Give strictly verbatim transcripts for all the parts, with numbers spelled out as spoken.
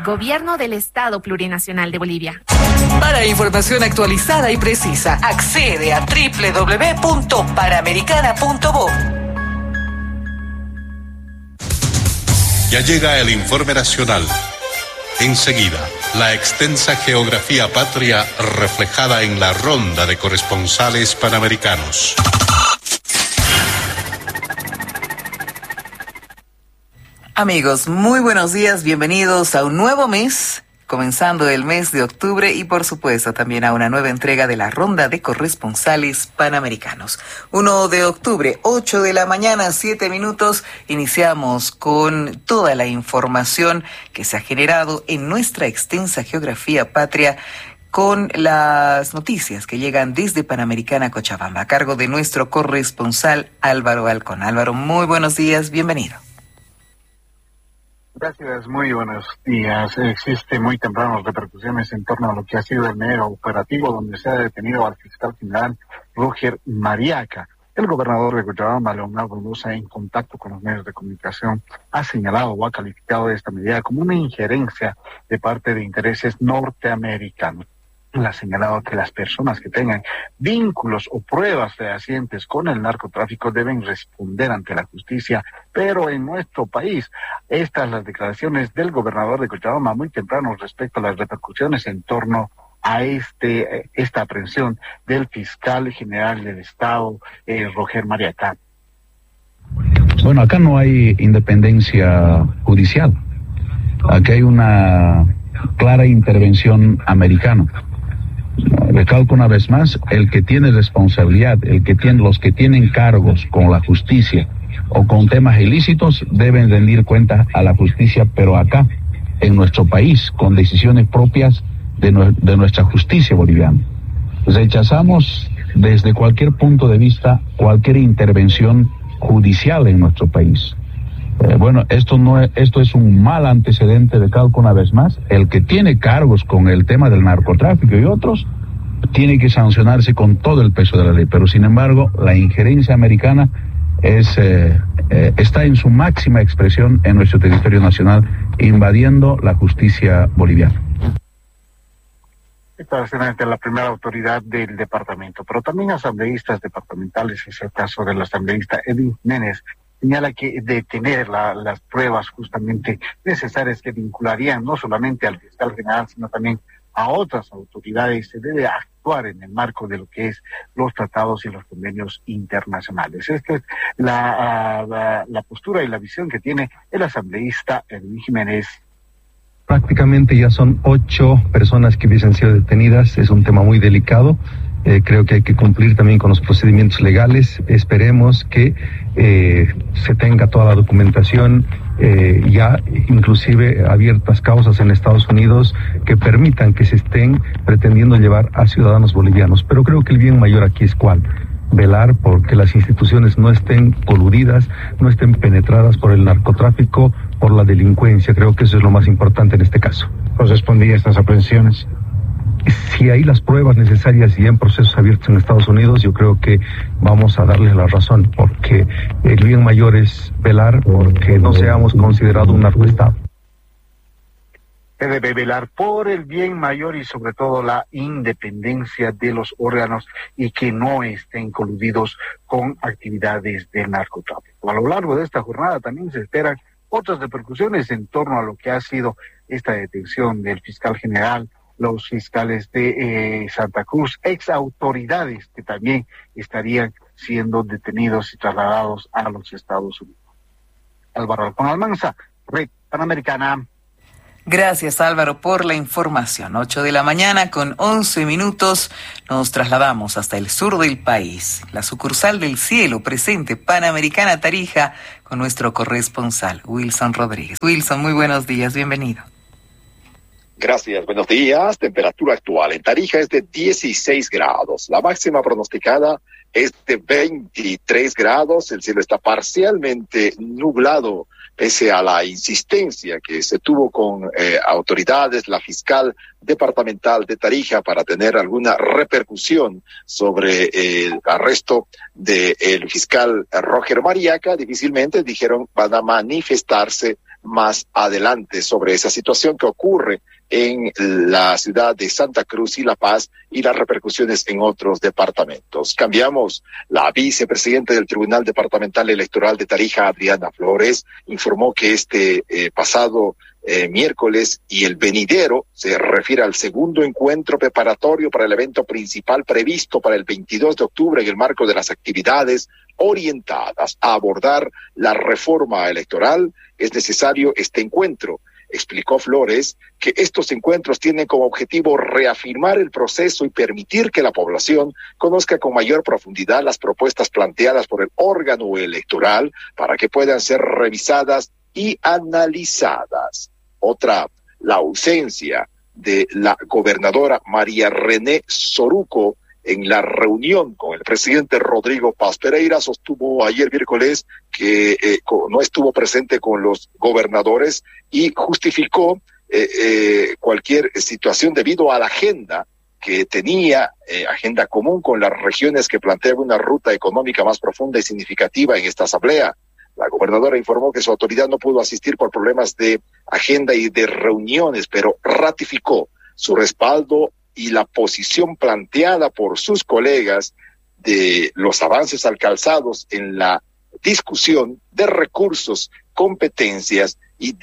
Gobierno del Estado Plurinacional de Bolivia. Para información actualizada y precisa, accede a doble u doble u doble u punto panamericana punto bo. Ya llega el informe nacional. Enseguida, la extensa geografía patria reflejada en la ronda de corresponsales panamericanos. Amigos, muy buenos días, bienvenidos a un nuevo mes, comenzando el mes de octubre y por supuesto también a una nueva entrega de la ronda de corresponsales panamericanos. uno de octubre, ocho de la mañana, siete minutos, iniciamos con toda la información que se ha generado en nuestra extensa geografía patria, con las noticias que llegan desde Panamericana Cochabamba, a cargo de nuestro corresponsal Álvaro Alcón. Álvaro, muy buenos días, bienvenido. Gracias, muy buenos días. Existe muy tempranas repercusiones en torno a lo que ha sido el mega operativo donde se ha detenido al fiscal general Roger Mariaca. El gobernador de Cochabamba, Leonardo Loza, en contacto con los medios de comunicación, ha señalado o ha calificado esta medida como una injerencia de parte de intereses norteamericanos. Ha señalado que las personas que tengan vínculos o pruebas fehacientes con el narcotráfico deben responder ante la justicia, pero en nuestro país, estas las declaraciones del gobernador de Cochabamba muy temprano respecto a las repercusiones en torno a este esta aprehensión del fiscal general del Estado, eh, Roger Mariaca. Bueno, acá no hay independencia judicial, aquí hay una clara intervención americana. Recalco una vez más, el que tiene responsabilidad, el que tiene, los que tienen cargos con la justicia o con temas ilícitos deben rendir cuentas a la justicia, pero acá, en nuestro país, con decisiones propias de, no, de nuestra justicia boliviana. Rechazamos desde cualquier punto de vista cualquier intervención judicial en nuestro país. Eh, bueno, esto no es, esto es un mal antecedente, recalco una vez más. El que tiene cargos con el tema del narcotráfico y otros tiene que sancionarse con todo el peso de la ley, pero sin embargo la injerencia americana es eh, eh, está en su máxima expresión en nuestro territorio nacional, invadiendo la justicia boliviana. Esta es la primera autoridad del departamento, pero también asambleístas departamentales, es el caso del asambleísta Edwin Jiménez, señala que de tener la, las pruebas justamente necesarias que vincularían no solamente al fiscal general, sino también a otras autoridades, se debe actuar en el marco de lo que es los tratados y los convenios internacionales. Esta es la, la, la postura y la visión que tiene el asambleísta Edwin Jiménez. Prácticamente ya son ocho personas que hubiesen sido detenidas, es un tema muy delicado. Eh, creo que hay que cumplir también con los procedimientos legales. Esperemos que eh, se tenga toda la documentación, eh, ya inclusive abiertas causas en Estados Unidos que permitan que se estén pretendiendo llevar a ciudadanos bolivianos. Pero creo que el bien mayor aquí es cuál: velar porque las instituciones no estén coludidas, no estén penetradas por el narcotráfico, por la delincuencia. Creo que eso es lo más importante en este caso. ¿Correspondía a estas aprehensiones? Si hay las pruebas necesarias y en procesos abiertos en Estados Unidos, yo creo que vamos a darles la razón, porque el bien mayor es velar porque no seamos considerados un narcoestado. Se debe velar por el bien mayor y sobre todo la independencia de los órganos y que no estén coludidos con actividades de narcotráfico. A lo largo de esta jornada también se esperan otras repercusiones en torno a lo que ha sido esta detención del fiscal general, los fiscales de eh, Santa Cruz, ex autoridades que también estarían siendo detenidos y trasladados a los Estados Unidos. Álvaro Alcón Almanza, Red Panamericana. Gracias, Álvaro, por la información. ocho de la mañana con once minutos nos trasladamos hasta el sur del país. La sucursal del cielo presente Panamericana Tarija con nuestro corresponsal Wilson Rodríguez. Wilson, muy buenos días, bienvenido. Gracias, buenos días. Temperatura actual en Tarija es de dieciséis grados. La máxima pronosticada es de veintitrés grados. El cielo está parcialmente nublado, pese a la insistencia que se tuvo con eh, autoridades, la fiscal departamental de Tarija, para tener alguna repercusión sobre eh, el arresto del fiscal Roger Mariaca. Difícilmente, dijeron, van a manifestarse más adelante sobre esa situación que ocurre en la ciudad de Santa Cruz y La Paz y las repercusiones en otros departamentos. Cambiamos. La vicepresidenta del Tribunal Departamental Electoral de Tarija, Adriana Flores, informó que este eh, pasado eh, miércoles y el venidero se refiere al segundo encuentro preparatorio para el evento principal previsto para el veintidós de octubre en el marco de las actividades orientadas a abordar la reforma electoral. Es necesario este encuentro. Explicó Flores que estos encuentros tienen como objetivo reafirmar el proceso y permitir que la población conozca con mayor profundidad las propuestas planteadas por el órgano electoral para que puedan ser revisadas y analizadas. Otra, la ausencia de la gobernadora María René Soruco en la reunión con el presidente Rodrigo Paz Pereira. Sostuvo ayer miércoles que eh, no estuvo presente con los gobernadores y justificó eh, eh, cualquier situación debido a la agenda que tenía, eh, agenda común con las regiones que planteaba una ruta económica más profunda y significativa en esta asamblea. La gobernadora informó que su autoridad no pudo asistir por problemas de agenda y de reuniones, pero ratificó su respaldo y la posición planteada por sus colegas de los avances alcanzados en la discusión de recursos, competencias y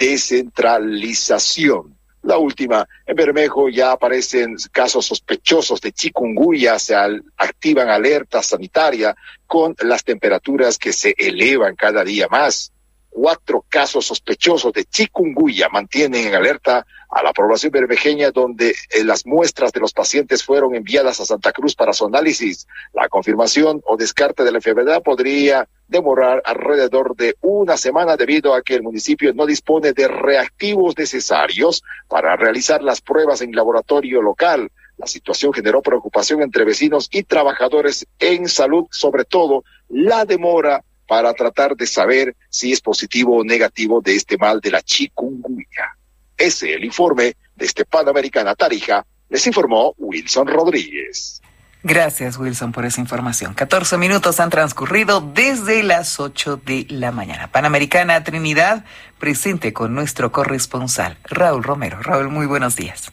descentralización. La última, en Bermejo ya aparecen casos sospechosos de chikungunya, se al, activan alerta sanitaria con las temperaturas que se elevan cada día más. Cuatro casos sospechosos de chikungunya mantienen en alerta a la población bermejeña, donde eh, las muestras de los pacientes fueron enviadas a Santa Cruz para su análisis. La confirmación o descarte de la enfermedad podría demorar alrededor de una semana debido a que el municipio no dispone de reactivos necesarios para realizar las pruebas en laboratorio local. La situación generó preocupación entre vecinos y trabajadores en salud, sobre todo la demora para tratar de saber si es positivo o negativo de este mal de la chikungunya. Ese es el informe de este Panamericana Tarija. Les informó Wilson Rodríguez. Gracias, Wilson, por esa información. catorce minutos han transcurrido desde las ocho de la mañana. Panamericana Trinidad, presente con nuestro corresponsal, Raúl Romero. Raúl, muy buenos días.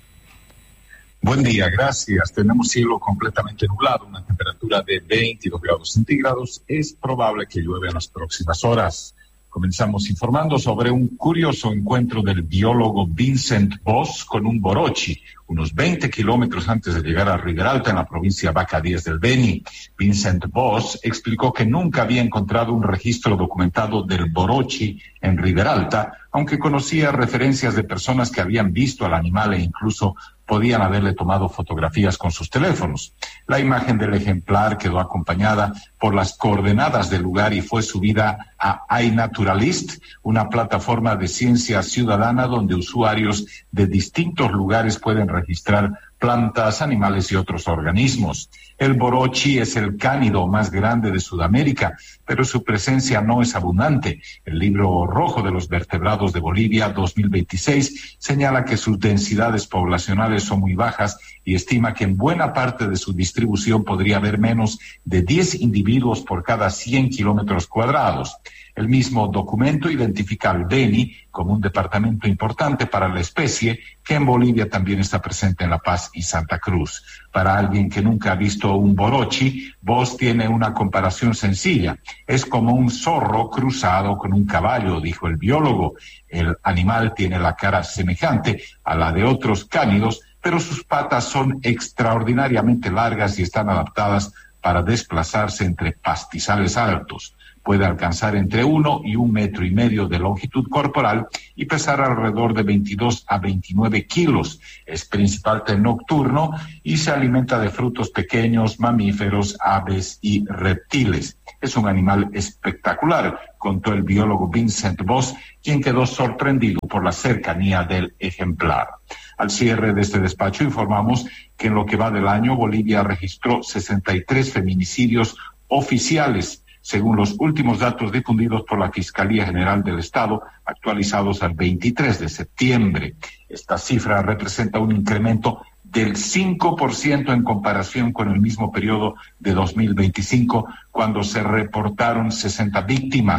Buen día, gracias. Tenemos cielo completamente nublado, una temperatura de veintidós grados centígrados. Es probable que llueva en las próximas horas. Comenzamos informando sobre un curioso encuentro del biólogo Vincent Voss con un borochi, unos veinte kilómetros antes de llegar a Riberalta, en la provincia Vaca Díez del Beni. Vincent Voss explicó que nunca había encontrado un registro documentado del borochi en Riberalta, aunque conocía referencias de personas que habían visto al animal e incluso podían haberle tomado fotografías con sus teléfonos. La imagen del ejemplar quedó acompañada por las coordenadas del lugar y fue subida a iNaturalist, una plataforma de ciencia ciudadana donde usuarios de distintos lugares pueden registrar plantas, animales y otros organismos. El borochi es el cánido más grande de Sudamérica, pero su presencia no es abundante. El libro rojo de los vertebrados de Bolivia dos mil veintiséis señala que sus densidades poblacionales son muy bajas y estima que en buena parte de su distribución podría haber menos de diez individuos por cada cien kilómetros cuadrados. El mismo documento identifica al Beni como un departamento importante para la especie, que en Bolivia también está presente en La Paz y Santa Cruz. Para alguien que nunca ha visto un borochi, Voss tiene una comparación sencilla. Es como un zorro cruzado con un caballo, dijo el biólogo. El animal tiene la cara semejante a la de otros cánidos, pero sus patas son extraordinariamente largas y están adaptadas para desplazarse entre pastizales altos. Puede alcanzar entre uno y un metro y medio de longitud corporal y pesar alrededor de veintidós a veintinueve kilos. Es principalmente nocturno y se alimenta de frutos pequeños, mamíferos, aves y reptiles. Es un animal espectacular, contó el biólogo Vincent Voss, quien quedó sorprendido por la cercanía del ejemplar. Al cierre de este despacho informamos que en lo que va del año Bolivia registró sesenta y tres feminicidios oficiales, según los últimos datos difundidos por la Fiscalía General del Estado, actualizados al veintitrés de septiembre. Esta cifra representa un incremento del cinco por ciento en comparación con el mismo periodo de dos mil veinticinco, cuando se reportaron sesenta víctimas.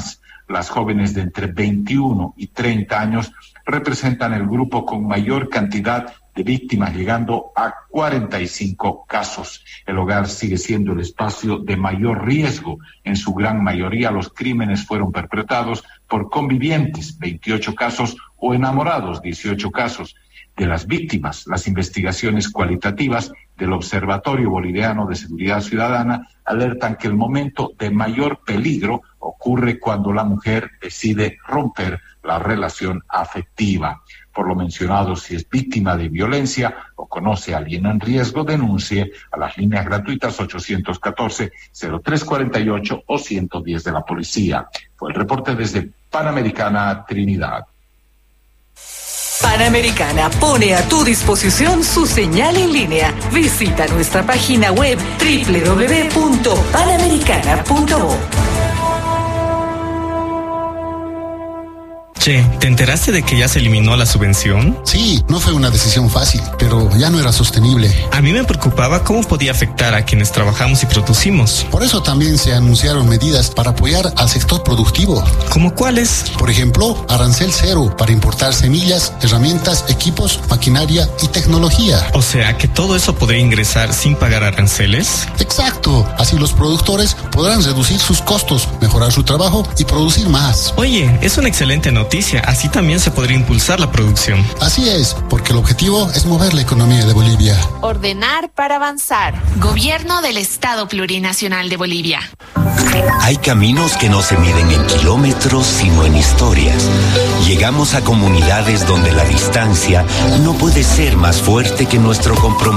Las jóvenes de entre veintiuno y treinta años representan el grupo con mayor cantidad de víctimas, llegando a cuarenta y cinco casos. El hogar sigue siendo el espacio de mayor riesgo. En su gran mayoría los crímenes fueron perpetrados por convivientes, veintiocho casos, o enamorados, dieciocho casos. De las víctimas, las investigaciones cualitativas del Observatorio Boliviano de Seguridad Ciudadana alertan que el momento de mayor peligro ocurre cuando la mujer decide romper la relación afectiva. Por lo mencionado, si es víctima de violencia o conoce a alguien en riesgo, denuncie a las líneas gratuitas ochocientos catorce, cero tres cuarenta y ocho o ciento diez de la policía. Fue el reporte desde Panamericana, Trinidad. Panamericana pone a tu disposición su señal en línea. Visita nuestra página web doble u doble u doble u punto panamericana punto bo. Che, ¿te enteraste de que ya se eliminó la subvención? Sí, no fue una decisión fácil, pero ya no era sostenible. A mí me preocupaba cómo podía afectar a quienes trabajamos y producimos. Por eso también se anunciaron medidas para apoyar al sector productivo. ¿Cómo cuáles? Por ejemplo, arancel cero para importar semillas, herramientas, equipos, maquinaria y tecnología. O sea, que todo eso podría ingresar sin pagar aranceles. Exacto, así los productores podrán reducir sus costos, mejorar su trabajo y producir más. Oye, es una excelente noticia. Así también se podría impulsar la producción. Así es, porque el objetivo es mover la economía de Bolivia. Ordenar para avanzar. Gobierno del Estado Plurinacional de Bolivia. Hay caminos que no se miden en kilómetros, sino en historias. Llegamos a comunidades donde la distancia no puede ser más fuerte que nuestro compromiso.